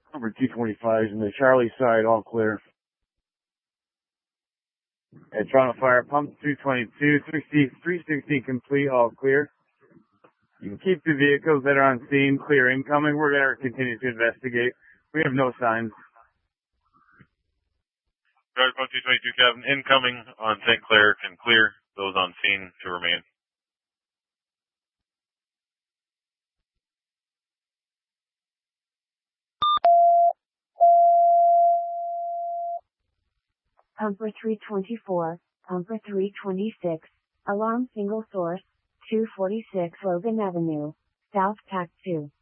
Number 225 is in the Charlie side, all clear. At Toronto Fire, pump 222, 360 complete, all clear. You can keep the vehicles that are on scene clear incoming. We're going to continue to investigate. We have no signs. Drive pump 222, Kevin, incoming on St. Clair, can clear those on scene to remain. Pumper 324, Pumper 326, alarm single source, 246 Logan Avenue, South Tact 2.